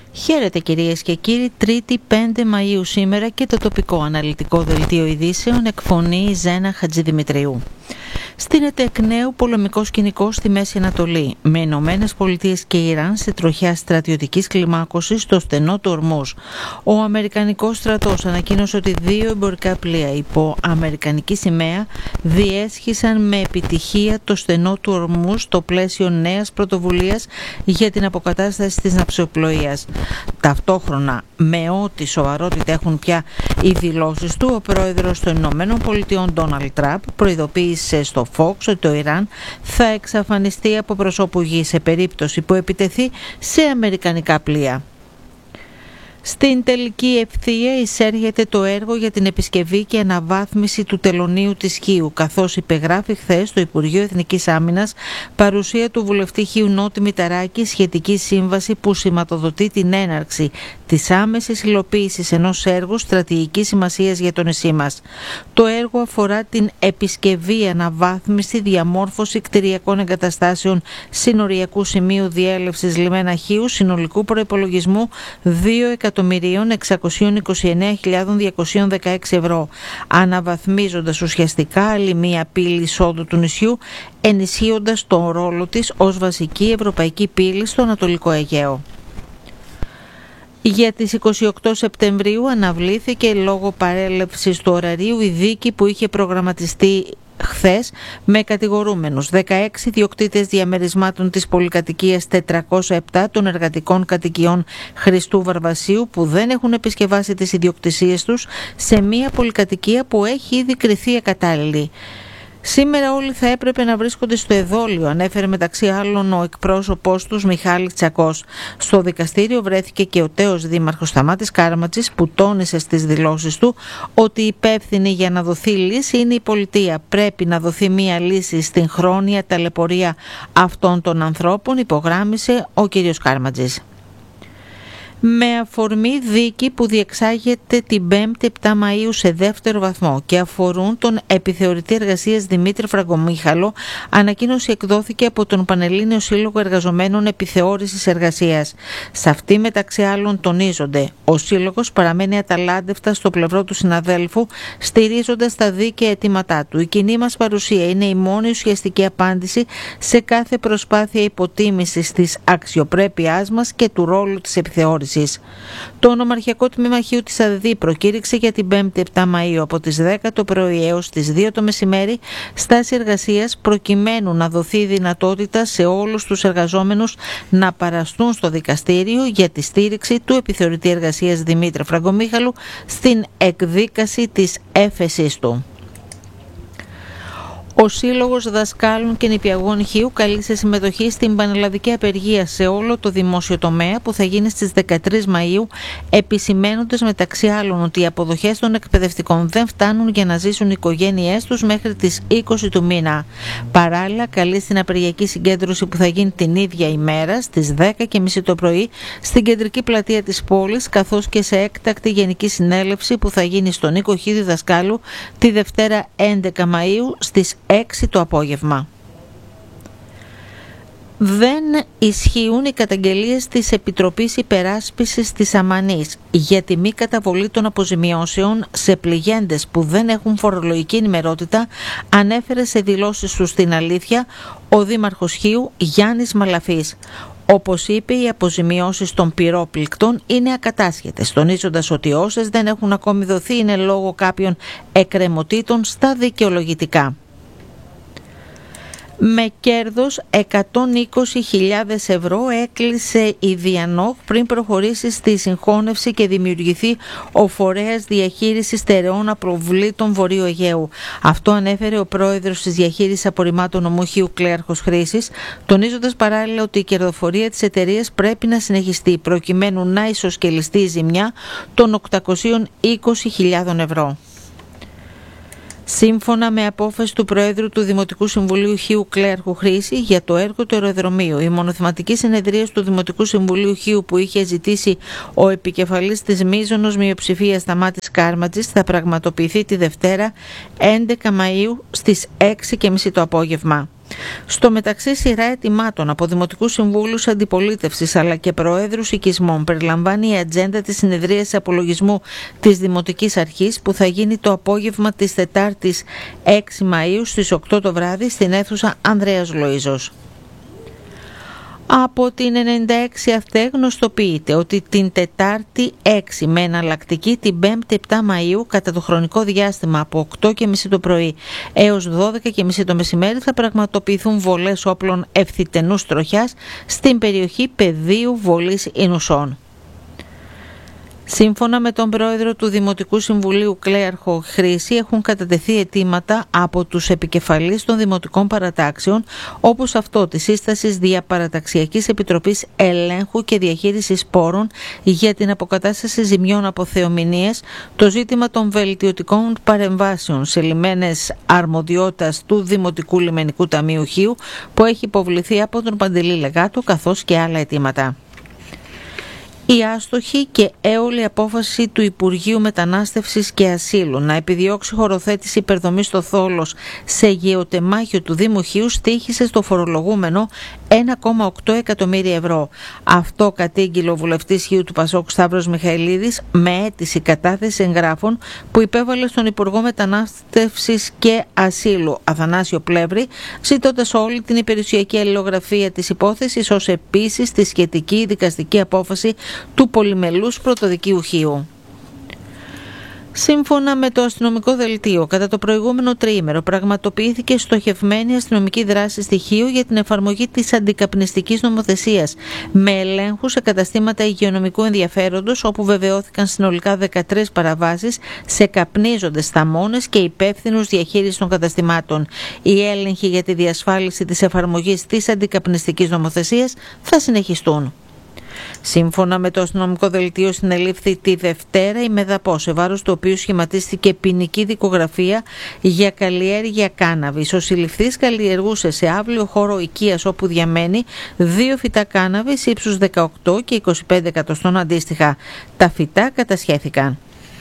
Χαίρετε κυρίες και κύριοι, 3η 5 Μαΐου σήμερα και το τοπικό αναλυτικό δελτίο ειδήσεων εκφωνεί Ζένα Χατζηδημητρίου. Στείνεται εκ νέου πολεμικό σκηνικό στη Μέση Ανατολή, με Ηνωμένες Πολιτείες και Ιράν σε τροχιά στρατιωτικής κλιμάκωσης στο στενό του Ορμούζ. Ο Αμερικανικός στρατός ανακοίνωσε ότι 2 εμπορικά πλοία υπό αμερικανική σημαία διέσχισαν με επιτυχία το στενό του Ορμούζ στο πλαίσιο νέας πρωτοβουλίας για την αποκατάσταση της ναυσιπλοείας. Ταυτόχρονα, με ό,τι σοβαρότητα έχουν πια οι δηλώσεις του, ο πρόεδρος των Ηνωμένων Πολιτειών Ντόναλντ Τραμπ προειδοποίησε στο Fox ότι το Ιράν θα εξαφανιστεί από προσώπου γης σε περίπτωση που επιτεθεί σε αμερικανικά πλοία. Στην τελική ευθεία εισέρχεται το έργο για την επισκευή και αναβάθμιση του τελωνείου της Χίου, καθώς υπεγράφει χθες στο Υπουργείο Εθνικής Άμυνας παρουσία του βουλευτή Χίου Νότι Μηταράκη σχετική σύμβαση που σηματοδοτεί την έναρξη της άμεσης υλοποίησης ενός έργου στρατηγικής σημασίας για το νησί μας. Το έργο αφορά την επισκευή, αναβάθμιση, διαμόρφωση κτηριακών εγκαταστάσεων συνοριακού σημείου διέλευσης λιμένα Χίου συνολικού προϋπολογισμού 2.629.216 ευρώ, αναβαθμίζοντας ουσιαστικά άλλη μία πύλη εισόδου του νησιού, ενισχύοντας τον ρόλο της ως βασική ευρωπαϊκή πύλη στο Ανατολικό Αιγαίο. Για τις 28 Σεπτεμβρίου αναβλήθηκε λόγω παρέλευσης του ωραρίου η δίκη που είχε προγραμματιστεί χθες με κατηγορούμενους 16 ιδιοκτήτες διαμερισμάτων της πολυκατοικίας 407 των εργατικών κατοικιών Χριστού Βαρβασίου που δεν έχουν επισκευάσει τις ιδιοκτησίες τους σε μια πολυκατοικία που έχει ήδη κριθεί ακατάλληλη. Σήμερα όλοι θα έπρεπε να βρίσκονται στο εδόλιο, ανέφερε μεταξύ άλλων ο εκπρόσωπός τους Μιχάλης Τσακός. Στο δικαστήριο βρέθηκε και ο τέος δήμαρχος Σταμάτης Κάρματσης που τόνισε στις δηλώσεις του ότι υπεύθυνη για να δοθεί λύση είναι η πολιτεία. Πρέπει να δοθεί μία λύση στην χρόνια ταλαιπωρία αυτών των ανθρώπων, υπογράμμισε ο κύριος Κάρματσης. Με αφορμή δίκη που διεξάγεται την 5η 7 Μαΐου σε δεύτερο βαθμό και αφορούν τον επιθεωρητή εργασίας Δημήτρη Φραγκομίχαλο, ανακοίνωση εκδόθηκε από τον Πανελλήνιο Σύλλογο Εργαζομένων Επιθεώρησης Εργασίας. Σε αυτή μεταξύ άλλων τονίζονται, ο Σύλλογος παραμένει αταλάντευτα στο πλευρό του συναδέλφου, στηρίζοντας τα δίκαια αιτήματά του. Η κοινή μας παρουσία είναι η μόνη ουσιαστική απάντηση σε κάθε προσπάθεια υποτίμησης της αξιοπρέπειάς μας και του ρόλου της επιθεώρησης. Το Ονομαρχιακό Τμήμα Χίου της ΑΔΔ προκήρυξε για την 5η 7 Μαΐου από τις 10 το πρωί έως τις 2 το μεσημέρι στάση εργασίας προκειμένου να δοθεί δυνατότητα σε όλους τους εργαζόμενους να παραστούν στο δικαστήριο για τη στήριξη του επιθεωρητή εργασίας Δημήτρη Φραγκομίχαλου στην εκδίκαση της έφεσης του. Ο Σύλλογος Δασκάλων και Νηπιαγών Χίου καλεί σε συμμετοχή στην πανελλαδική απεργία σε όλο το δημόσιο τομέα που θα γίνει στις 13 Μαΐου, επισημαίνοντας μεταξύ άλλων ότι οι αποδοχές των εκπαιδευτικών δεν φτάνουν για να ζήσουν οι οικογένειές τους μέχρι τις 20 του μήνα. Παράλληλα, καλεί στην απεργιακή συγκέντρωση που θα γίνει την ίδια ημέρα στις 10:30 το πρωί στην κεντρική πλατεία της πόλης, καθώς και σε έκτακτη γενική συνέλευση που θα γίνει στον οίκο Χίου Δασκάλου τη Δευτέρα 11 Μαΐου στις 6 το απόγευμα. Δεν ισχύουν οι καταγγελίες της Επιτροπής Υπεράσπισης της Αμανής για τη μη καταβολή των αποζημιώσεων σε πληγέντες που δεν έχουν φορολογική ενημερότητα, ανέφερε σε δηλώσεις του στην Αλήθεια ο Δήμαρχος Χίου Γιάννης Μαλαφής. Όπως είπε, οι αποζημιώσεις των πυρόπληκτων είναι ακατάσχετες, τονίζοντας ότι όσες δεν έχουν ακόμη δοθεί είναι λόγω κάποιων εκκρεμωτήτων στα δικαιολογητικά. Με κέρδος 120.000 ευρώ έκλεισε η Διανόχ πριν προχωρήσει στη συγχώνευση και δημιουργηθεί ο Φορέας Διαχείρισης Στερεών Αποβλήτων Βορείου Αιγαίου. Αυτό ανέφερε ο πρόεδρος της Διαχείρισης Απορριμμάτων Νομού Χίου Κλέαρχος Χρήσης, τονίζοντας παράλληλα ότι η κερδοφορία της εταιρείας πρέπει να συνεχιστεί προκειμένου να ισοσκελιστεί η ζημιά των 820.000 ευρώ. Σύμφωνα με απόφαση του Προέδρου του Δημοτικού Συμβουλίου Χίου Κλέαρχου Χρήση για το έργο του αεροδρομίου, η μονοθεματική συνεδρίαση του Δημοτικού Συμβουλίου Χίου που είχε ζητήσει ο επικεφαλής της μείζωνος μειοψηφίας Σταμάτης Κάρματσης θα πραγματοποιηθεί τη Δευτέρα 11 Μαΐου στις 6:30 το απόγευμα. Στο μεταξύ, σειρά αιτημάτων από δημοτικούς συμβούλους αντιπολίτευσης αλλά και προέδρους οικισμών περιλαμβάνει η ατζέντα της συνεδρίας απολογισμού της Δημοτικής Αρχής που θα γίνει το απόγευμα της Τετάρτης 6 Μαΐου στις 8 το βράδυ στην αίθουσα Ανδρέας Λοΐζος. Από την 96 ΑΦΤΕ γνωστοποιείται ότι την Τετάρτη 6 με εναλλακτική την 5η 7 Μαΐου κατά το χρονικό διάστημα από 8.30 το πρωί έως 12.30 το μεσημέρι θα πραγματοποιηθούν βολές όπλων ευθυτενούς τροχιάς στην περιοχή πεδίου βολής Ινουσών. Σύμφωνα με τον πρόεδρο του Δημοτικού Συμβουλίου Κλέαρχο Χρήση, έχουν κατατεθεί αιτήματα από τους επικεφαλείς των δημοτικών παρατάξεων, όπως αυτό της σύστασης Διαπαραταξιακής Επιτροπής Ελέγχου και Διαχείρισης Πόρων για την αποκατάσταση ζημιών από θεομηνίες, το ζήτημα των βελτιωτικών παρεμβάσεων σε λιμένες αρμοδιότητας του Δημοτικού Λιμενικού Ταμείου Χίου, που έχει υποβληθεί από τον Παντελή Λεγάτου, καθώς και άλλα αιτήματα. Η άστοχη και έολη απόφαση του Υπουργείου Μετανάστευσης και Ασύλου να επιδιώξει χωροθέτηση υπερδομής στο Θόλος σε γεωτεμάχιο του Δήμου Χίου στοίχησε στο φορολογούμενο 1,8 εκατομμύρια ευρώ. Αυτό κατήγγειλε ο βουλευτής Χίου του Πασόκ Σταύρος Μιχαηλίδης με αίτηση κατάθεση εγγράφων που υπέβαλε στον Υπουργό Μετανάστευσης και Ασύλου Αθανάσιο Πλεύρη, ζητώντας όλη την υπηρεσιακή αλληλογραφία της υπόθεσης, ως επίσης τη σχετική δικαστική απόφαση του πολυμελούς πρωτοδικείου Χίου. Σύμφωνα με το αστυνομικό δελτίο, κατά το προηγούμενο τριήμερο πραγματοποιήθηκε στοχευμένη αστυνομική δράση στοιχείου για την εφαρμογή της αντικαπνιστικής νομοθεσίας με ελέγχους σε καταστήματα υγειονομικού ενδιαφέροντος, όπου βεβαιώθηκαν συνολικά 13 παραβάσεις σε καπνίζοντες σταμώνες και υπεύθυνους διαχείρισης των καταστημάτων. Οι έλεγχοι για τη διασφάλιση της εφαρμογής της αντικαπνιστικής νομοθεσίας θα συνεχιστούν. Σύμφωνα με το αστυνομικό δελτίο, συνελήφθη τη Δευτέρα η Μεδαπό, σε βάρος του οποίου σχηματίστηκε ποινική δικογραφία για καλλιέργεια κάναβης. Ο συλληφθής καλλιεργούσε σε αύλιο χώρο οικίας όπου διαμένει 2 φυτά κάναβης ύψους 18 και 25 εκατοστών αντίστοιχα. Τα φυτά κατασχέθηκαν.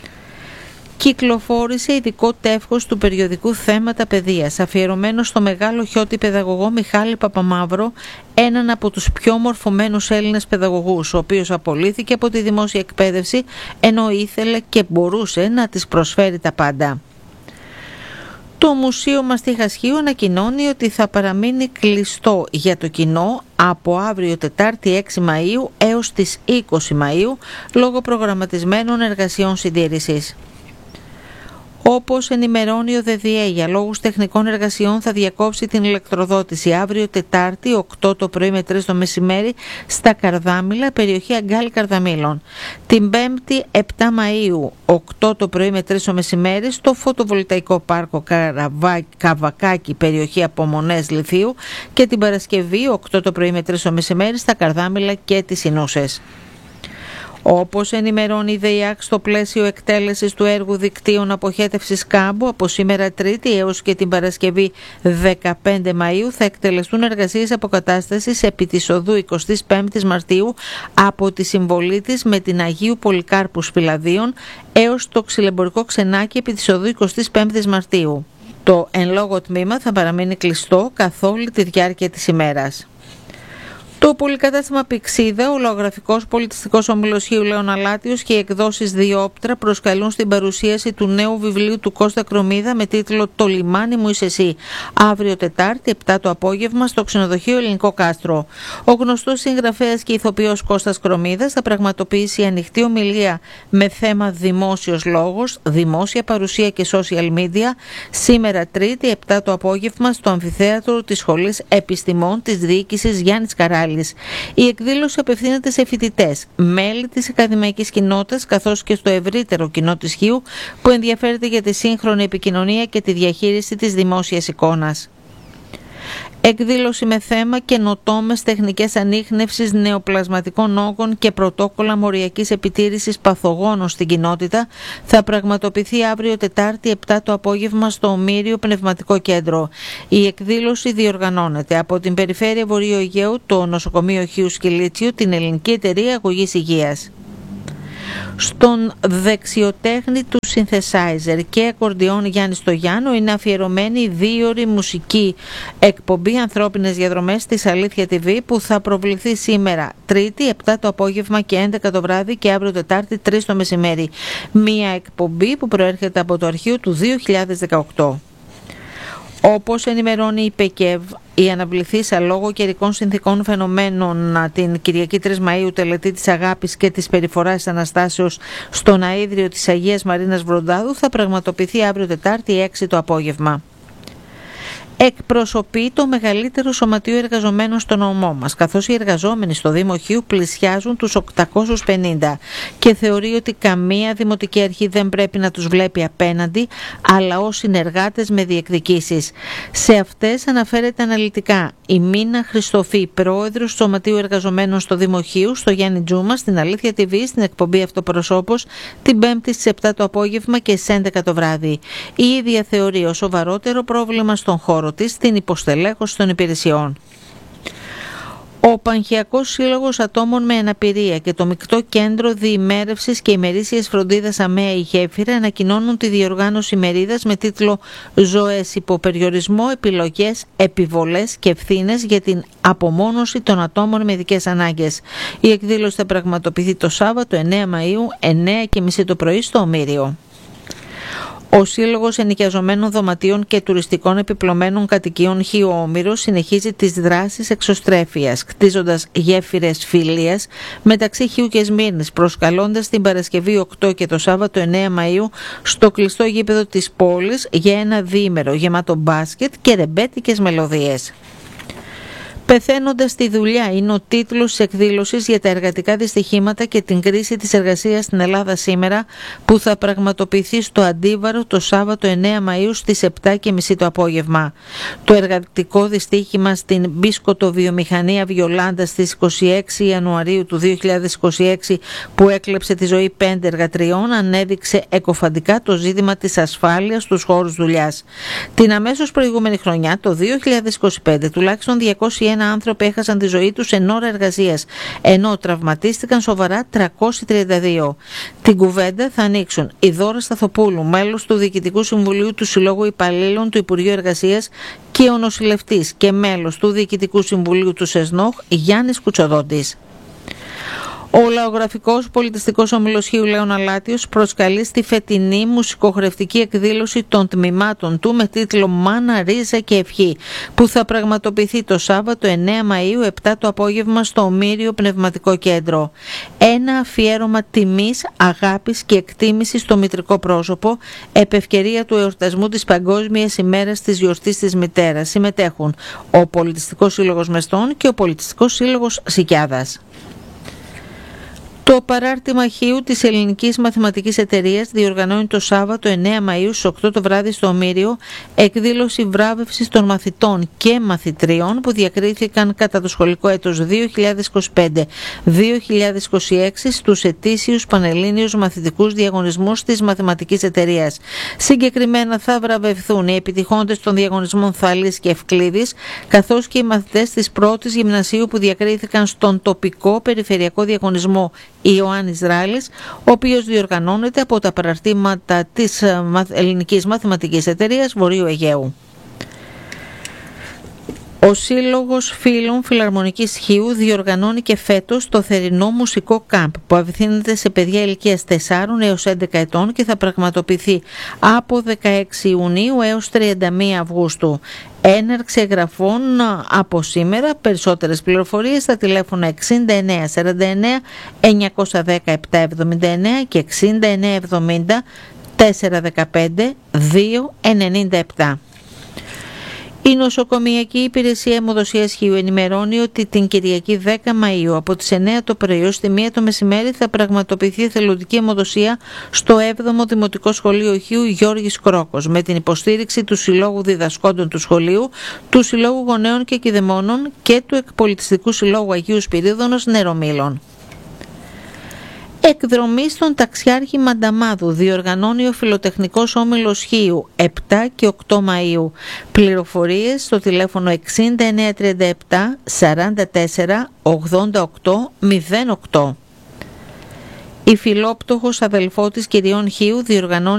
Κυκλοφόρησε ειδικό τεύχος του περιοδικού Θέματα Παιδείας, αφιερωμένο στο μεγάλο χιώτη παιδαγωγό Μιχάλη Παπαμαύρο, έναν από τους πιο μορφωμένους Έλληνες παιδαγωγούς, ο οποίος απολύθηκε από τη δημόσια εκπαίδευση, ενώ ήθελε και μπορούσε να της προσφέρει τα πάντα. Το Μουσείο Μαστίχας Χίου ανακοινώνει ότι θα παραμείνει κλειστό για το κοινό από αύριο Τετάρτη 6 Μαΐου έως τις 20 Μαΐου, λόγω προγραμματισμένων εργασιών συντήρησης. Όπως ενημερώνει ο ΔΔΕ, για λόγους τεχνικών εργασιών θα διακόψει την ηλεκτροδότηση αύριο Τετάρτη 8 το πρωί με 3 το μεσημέρι στα Καρδάμιλα, περιοχή Αγκάλι Καρδαμίλων. Την 5η 7 Μαΐου 8 το πρωί με 3 το μεσημέρι στο φωτοβολταϊκό πάρκο Καβακάκι, περιοχή Απομονές Λιθίου, και την Παρασκευή 8 το πρωί με 3 το μεσημέρι στα Καρδάμιλα και τις Ινούσες. Όπως ενημερώνει η ΔΕΙΑΚ, στο πλαίσιο εκτέλεσης του έργου δικτύων αποχέτευσης κάμπου, από σήμερα Τρίτη έως και την Παρασκευή 15 Μαΐου θα εκτελεστούν εργασίες αποκατάστασης επί της οδού 25 Μαρτίου από τη συμβολή της με την Αγίου Πολυκάρπου Σπηλαδίων έως το ξυλεμπορικό ξενάκι επί της οδού 25 Μαρτίου. Το εν λόγω τμήμα θα παραμείνει κλειστό καθ' όλη τη διάρκεια της ημέρας. Το πολυκατάστημα Πηξίδα, ο λαογραφικός πολιτιστικός όμιλος Χίου Λέων Αλάτιος και οι εκδόσεις Διόπτρα προσκαλούν στην παρουσίαση του νέου βιβλίου του Κώστα Κρομίδα με τίτλο «Το λιμάνι μου είσαι εσύ», αύριο Τετάρτη 7 το απόγευμα στο ξενοδοχείο Ελληνικό Κάστρο. Ο γνωστός συγγραφέας και ηθοποιός Κώστας Κρομίδας θα πραγματοποιήσει ανοιχτή ομιλία με θέμα δημόσιος λόγος, δημόσια παρουσία και social media σήμερα Τρίτη 7 το απόγευμα στο αμφιθέατρο της Σχολής Επιστημών της Διοίκησης Γιάννης Καράλης. Η εκδήλωση απευθύνεται σε φοιτητές, μέλη της ακαδημαϊκής κοινότητας, καθώς και στο ευρύτερο κοινό της Χίου που ενδιαφέρεται για τη σύγχρονη επικοινωνία και τη διαχείριση της δημόσιας εικόνας. Εκδήλωση με θέμα καινοτόμες τεχνικές ανίχνευσης νεοπλασματικών όγκων και πρωτόκολλα μοριακής επιτήρησης παθογόνων στην κοινότητα θα πραγματοποιηθεί αύριο Τετάρτη 7 το απόγευμα στο Ομήριο Πνευματικό Κέντρο. Η εκδήλωση διοργανώνεται από την Περιφέρεια Βορείου Αιγαίου, το Νοσοκομείο Χίου Σκυλίτσιου, την Ελληνική Εταιρεία Αγωγής Υγείας. στον δεξιοτέχνη του synthesizer και ακορντιόν Γιάννη Στογιάννου είναι αφιερωμένη η 2ωρη μουσική εκπομπή Ανθρώπινες Διαδρομές της Αλήθεια TV που θα προβληθεί σήμερα Τρίτη 7 το απόγευμα και 11 το βράδυ και αύριο Τετάρτη 3 το μεσημέρι. Μία εκπομπή που προέρχεται από το αρχείο του 2018. Όπως ενημερώνει η ΠΕΚΕΒ, η αναβληθήσα λόγω καιρικών συνθήκων φαινομένων την Κυριακή 3 Μαΐου τελετή της αγάπης και της περιφοράς Αναστάσεως στον αΐδριο της Αγίας Μαρίνας Βροντάδου θα πραγματοποιηθεί αύριο Τετάρτη 6 το απόγευμα. Εκπροσωπεί το μεγαλύτερο σωματείο εργαζομένων στο νομό μας, καθώς οι εργαζόμενοι στο Δήμο Χίου πλησιάζουν τους 850 και θεωρεί ότι καμία δημοτική αρχή δεν πρέπει να τους βλέπει απέναντι, αλλά ως συνεργάτες με διεκδικήσεις. Σε αυτές αναφέρεται αναλυτικά η Μίνα Χριστοφή, πρόεδρος του Σωματείου Εργαζομένων στο Δήμο Χίου, στο Γιάννη Τζούμα, στην Αλήθεια TV, στην εκπομπή Αυτοπροσώπος, την 5η στις 7 το απόγευμα και στις 11 το βράδυ. Η ίδια θεωρεί ως σοβαρότερο πρόβλημα στον χώρο της την υποστελέχωση των υπηρεσιών. Ο Πανχιακός Σύλλογος Ατόμων με Αναπηρία και το Μεικτό Κέντρο Διημέρευσης και Ημερήσιας Φροντίδας ΑΜΕΑ η Γέφυρα ανακοινώνουν τη διοργάνωση ημερίδας με τίτλο «Ζωές υπό περιορισμό, επιλογές, επιβολές και ευθύνες για την απομόνωση των ατόμων με ειδικές ανάγκες». Η εκδήλωση θα πραγματοποιηθεί το Σάββατο 9 Μαΐου 9:30 το πρωί στο Ομήριο. Ο Σύλλογος Ενοικιαζομένων Δωματίων και Τουριστικών Επιπλωμένων Κατοικίων Χίου Όμηρος συνεχίζει τις δράσεις εξωστρέφειας, κτίζοντας γέφυρες φιλίας μεταξύ Χίου και Σμύρνης, προσκαλώντας την Παρασκευή 8 και το Σάββατο 9 Μαΐου στο κλειστό γήπεδο της πόλης για ένα διήμερο γεμάτο μπάσκετ και ρεμπέτικες μελωδίες. «Πεθαίνοντας στη δουλειά» είναι ο τίτλος της εκδήλωσης για τα εργατικά δυστυχήματα και την κρίση της εργασίας στην Ελλάδα σήμερα, που θα πραγματοποιηθεί στο Αντίβαρο το Σάββατο 9 Μαΐου στις 7:30 το απόγευμα. Το εργατικό δυστύχημα στην μπισκοτοβιομηχανία Βιολάντα στις 26 Ιανουαρίου του 2026 που έκλεψε τη ζωή 5 εργατριών ανέδειξε εκοφαντικά το ζήτημα της ασφάλειας στους χώρους δουλειάς. Την αμέσως προηγούμενη χρονιά, το 2025, τουλάχιστον 201 άνθρωποι έχασαν τη ζωή τους εν ώρα εργασίας, ενώ τραυματίστηκαν σοβαρά 332. Την κουβέντα θα ανοίξουν η Δώρα Σταθοπούλου, μέλος του Διοικητικού Συμβουλίου του Συλλόγου Υπαλλήλων του Υπουργείου Εργασίας και ο νοσηλευτής και μέλος του Διοικητικού Συμβουλίου του ΣΕΣΝΟΧ Γιάννης Κουτσοδόντης. Ο Λαογραφικός Πολιτιστικός Όμιλος Χίου Λέων Αλάτιος προσκαλεί στη φετινή μουσικοχορευτική εκδήλωση των τμήματων του με τίτλο «Μάνα, Ρίζα και Ευχή», που θα πραγματοποιηθεί το Σάββατο 9 Μαΐου 7 το απόγευμα στο Ομήριο Πνευματικό Κέντρο. Ένα αφιέρωμα τιμής, αγάπης και εκτίμησης στο μητρικό πρόσωπο επ' ευκαιρία του εορτασμού της Παγκόσμιας ημέρας της γιορτής της μητέρας. Συμμετέχουν ο Πολιτιστικός Σύλλογος Μεστών και ο Πολιτιστικός Σύλλογος Σικιάδας. Το παράρτημα Χίου της Ελληνικής Μαθηματικής Εταιρείας διοργανώνει το Σάββατο 9 Μαΐου στις 8 το βράδυ στο Ομήριο εκδήλωση βράβευσης των μαθητών και μαθητριών που διακρίθηκαν κατά το σχολικό έτος 2025-2026 στους ετήσιους πανελλήνιους μαθητικούς διαγωνισμούς της Μαθηματικής Εταιρείας. Συγκεκριμένα θα βραβευθούν οι επιτυχώντες των διαγωνισμών Θαλής και Ευκλήδης, καθώς και οι μαθητές της πρώτης γυμνασίου που διακρίθηκαν στον τοπικό περιφερειακό διαγωνισμό Ιωάννης Ράλης, ο οποίος διοργανώνεται από τα παραρτήματα της Ελληνικής Μαθηματικής Εταιρείας Βορείου Αιγαίου. Ο Σύλλογος Φίλων Φιλαρμονικής Χίου διοργανώνει και φέτος το θερινό μουσικό κάμπ που απευθύνεται σε παιδιά ηλικίας 4 έως 11 ετών και θα πραγματοποιηθεί από 16 Ιουνίου έως 31 Αυγούστου. Έναρξη εγγραφών από σήμερα. Περισσότερες πληροφορίες στα τηλέφωνα 6949 910 779 και 6970 415 297. Η Νοσοκομιακή Υπηρεσία Αιμοδοσίας Χίου ενημερώνει ότι την Κυριακή 10 Μαΐου από τις 9 το πρωί ως τη 1 το μεσημέρι θα πραγματοποιηθεί εθελοντική αιμοδοσία στο 7ο Δημοτικό Σχολείο Χίου Γιώργης Κρόκος με την υποστήριξη του Συλλόγου Διδασκόντων του Σχολείου, του Συλλόγου Γονέων και Κηδεμόνων και του Εκπολιτιστικού Συλλόγου Αγίου Σπυρίδωνος Νερομήλων. Εκδρομή στον Ταξιάρχη Μανταμάδου διοργανώνει ο Φιλοτεχνικός Όμιλος Χίου 7 και 8 Μαΐου. Πληροφορίες στο τηλέφωνο 6937 44 88 08. Η φιλόπτωχος αδελφό της Κυριών Χίου διοργανώνει